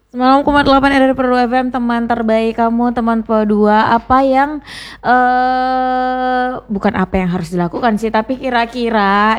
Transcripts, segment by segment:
9,8 RRI Per 2 FM, teman terbaik kamu, teman Po 2. Apa yang bukan apa yang harus dilakukan sih, tapi kira-kira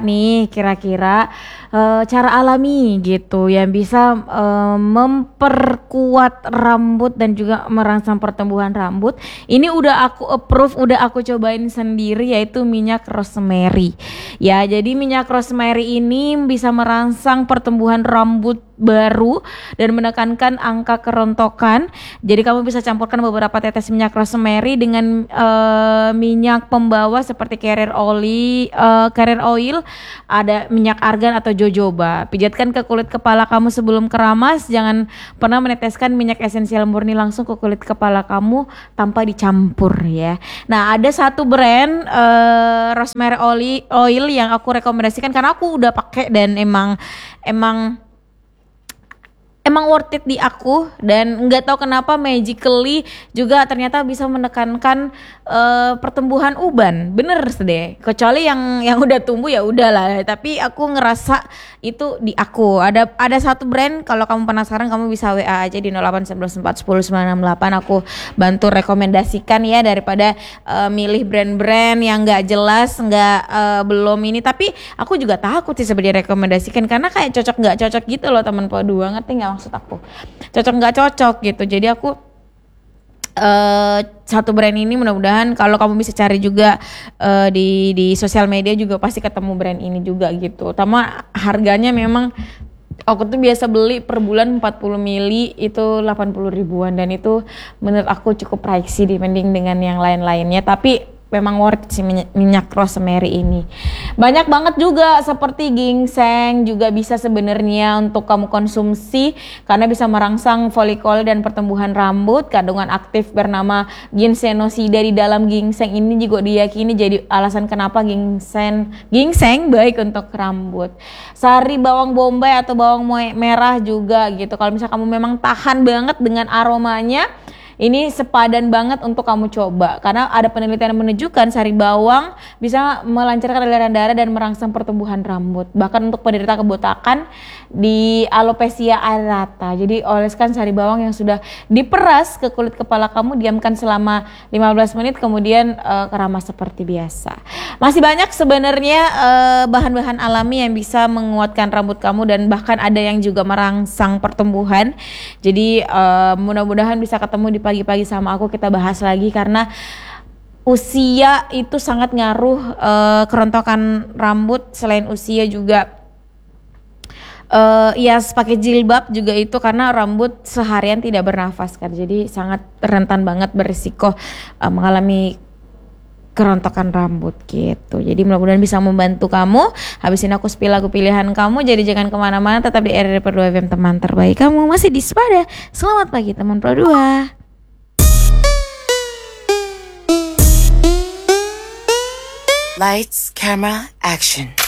cara alami gitu yang bisa memperkuat rambut dan juga merangsang pertumbuhan rambut. Ini udah aku approve, udah aku cobain sendiri, yaitu minyak rosemary. Ya, jadi minyak rosemary ini bisa merangsang pertumbuhan rambut baru dan menekankan angka kerontokan. Jadi kamu bisa campurkan beberapa tetes minyak rosemary dengan minyak pembawa seperti carrier oil, ada minyak argan atau jojoba. Pijatkan ke kulit kepala kamu sebelum keramas. Jangan pernah meneteskan minyak esensial murni langsung ke kulit kepala kamu tanpa dicampur ya. Nah, ada satu brand rosemary oil yang aku rekomendasikan karena aku udah pakai dan emang worth it di aku, dan nggak tahu kenapa magically juga ternyata bisa menekankan pertumbuhan uban. Bener deh, kecuali yang udah tumbuh ya udahlah, tapi aku ngerasa itu di aku. Ada satu brand, kalau kamu penasaran kamu bisa WA aja di 08194109968. Aku bantu rekomendasikan ya, daripada milih brand-brand yang nggak jelas, belum ini. Tapi aku juga takut sih sebenarnya rekomendasikan karena kayak cocok nggak cocok gitu loh teman Po 2, ngerti nggak maksud aku? Cocok nggak cocok gitu. Jadi aku satu brand ini mudah-mudahan kalau kamu bisa cari juga di sosial media juga pasti ketemu brand ini juga gitu. Sama harganya memang aku tuh biasa beli per bulan 40 mili itu 80 ribuan, dan itu menurut aku cukup pricey dibanding dengan yang lain-lainnya, tapi memang worth si minyak rosemary ini. Banyak banget juga seperti ginseng juga bisa sebenarnya untuk kamu konsumsi karena bisa merangsang folikul dan pertumbuhan rambut. Kandungan aktif bernama ginsenosida di dalam ginseng ini juga diyakini jadi alasan kenapa ginseng baik untuk rambut. Sari bawang bombay atau bawang merah juga gitu. Kalau misalnya kamu memang tahan banget dengan aromanya, ini sepadan banget untuk kamu coba karena ada penelitian yang menunjukkan sari bawang bisa melancarkan aliran darah dan merangsang pertumbuhan rambut. Bahkan untuk penderita kebotakan di alopecia areata. Jadi oleskan sari bawang yang sudah diperas ke kulit kepala kamu, diamkan selama 15 menit kemudian keramas seperti biasa. Masih banyak sebenarnya bahan-bahan alami yang bisa menguatkan rambut kamu dan bahkan ada yang juga merangsang pertumbuhan. Jadi mudah-mudahan bisa ketemu di pagi-pagi sama aku, kita bahas lagi karena usia itu sangat ngaruh kerontokan rambut. Selain usia juga pakai jilbab juga itu karena rambut seharian tidak bernafas kan, jadi sangat rentan banget berisiko mengalami kerontokan rambut gitu. Jadi mudah-mudahan bisa membantu kamu. Habis ini aku spill lagu pilihan kamu, jadi jangan kemana-mana, tetap di RRI Per 2 FM, teman terbaik kamu. Masih di Spada. Selamat pagi teman Po 2. Lights, camera, action.